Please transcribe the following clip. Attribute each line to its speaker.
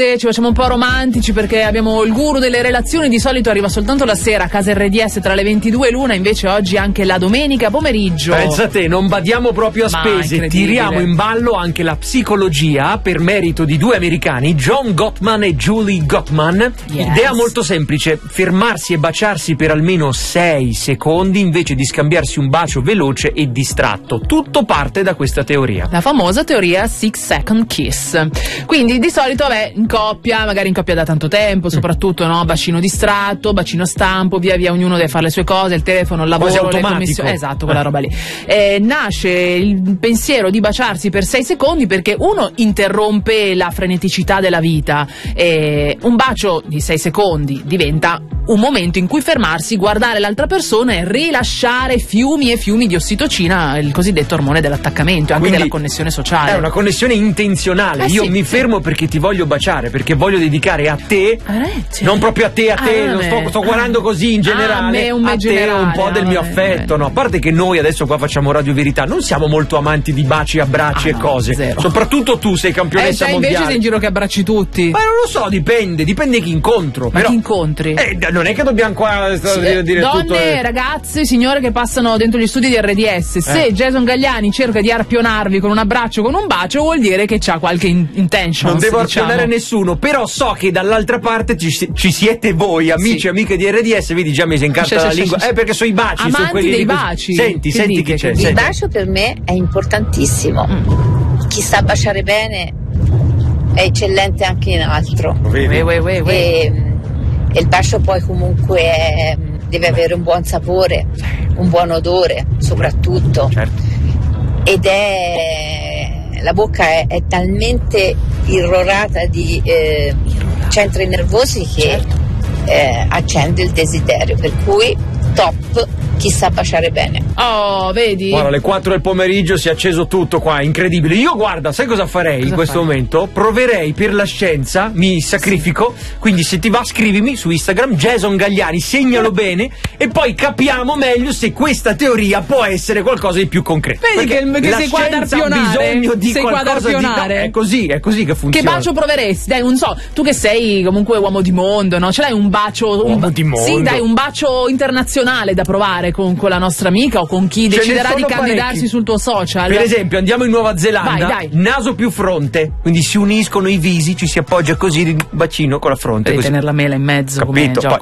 Speaker 1: Ci facciamo un po' romantici perché abbiamo il guru delle relazioni, di solito arriva soltanto la sera a casa RDS tra le 22 e l'1, invece oggi anche la domenica pomeriggio.
Speaker 2: Pensa te, non badiamo proprio a spese, tiriamo in ballo anche la psicologia per merito di due americani, John Gottman e Julie Gottman.
Speaker 1: Yes.
Speaker 2: Idea molto semplice: fermarsi e baciarsi per almeno 6 secondi invece di scambiarsi un bacio veloce e distratto. Tutto parte da questa teoria.
Speaker 1: La famosa teoria 6 second kiss. Quindi di solito in coppia, magari in coppia da tanto tempo, soprattutto, no? Bacino distratto, bacino stampo, via via ognuno deve fare le sue cose, il telefono, il lavoro, le commissioni. Esatto, quella roba lì. Nasce il pensiero di baciarsi per 6 secondi perché uno interrompe la freneticità della vita. Un bacio di 6 secondi diventa un momento in cui fermarsi, guardare l'altra persona e rilasciare fiumi e fiumi di ossitocina, il cosiddetto ormone dell'attaccamento, anche della connessione sociale.
Speaker 2: È una connessione intenzionale. Io mi fermo perché ti voglio baciare, perché voglio dedicare a te, non proprio a te, non sto guardando così in generale, a te un po' del mio affetto. No, a parte che noi adesso qua facciamo Radio Verità, non siamo molto amanti di baci, abbracci e cose.
Speaker 1: Zero.
Speaker 2: Soprattutto tu sei campionessa mondiale.
Speaker 1: Invece sei in giro che abbracci tutti.
Speaker 2: Ma non lo so, dipende chi incontro.
Speaker 1: Ma chi incontri?
Speaker 2: Non è che dobbiamo qua dire
Speaker 1: donne,
Speaker 2: tutto.
Speaker 1: Ragazze, signore che passano dentro gli studi di RDS. Se Jason Gagliani cerca di arpionarvi con un abbraccio, con un bacio, vuol dire che c'ha qualche intention.
Speaker 2: Non devo arpionare nessuno, però so che dall'altra parte ci siete voi, amici e amiche di RDS. Vedi, già mi si incanta la lingua. Perché sono i baci,
Speaker 1: amanti
Speaker 2: sono quelli
Speaker 1: dei baci.
Speaker 2: Senti chi c'è.
Speaker 3: Il bacio per me è importantissimo. Chi sa baciare bene è eccellente anche in altro. E il bacio poi comunque deve avere un buon sapore, un buon odore soprattutto.
Speaker 2: Certo.
Speaker 3: Ed la bocca è talmente irrorata di centri nervosi che accende il desiderio, per cui top chi sa baciare bene.
Speaker 1: Oh, vedi?
Speaker 2: Guarda, alle 4 del pomeriggio si è acceso tutto qua, incredibile. Io, guarda, sai cosa farei in questo momento? Proverei per la scienza, mi sacrifico, quindi se ti va scrivimi su Instagram, Jason Gagliani, segnalo bene e poi capiamo meglio se questa teoria può essere qualcosa di più concreto.
Speaker 1: Vedi che
Speaker 2: la
Speaker 1: sei qua ad
Speaker 2: scienza ha
Speaker 1: arpionare,
Speaker 2: bisogno di
Speaker 1: sei qua ad
Speaker 2: qualcosa
Speaker 1: arpionare.
Speaker 2: No, è così che funziona.
Speaker 1: Che bacio proveresti? Dai, non so, tu che sei comunque uomo di mondo, no? Ce l'hai un bacio...
Speaker 2: Uomo di mondo?
Speaker 1: Sì, dai, un bacio internazionale da provare con la nostra amica o con chi deciderà di candidarsi sul tuo social.
Speaker 2: Per esempio, andiamo in Nuova Zelanda,
Speaker 1: vai.
Speaker 2: naso più fronte, quindi si uniscono i visi, ci si appoggia così, bacino con la fronte.
Speaker 1: Devi
Speaker 2: così.
Speaker 1: tenere la mela in mezzo.
Speaker 2: Capito?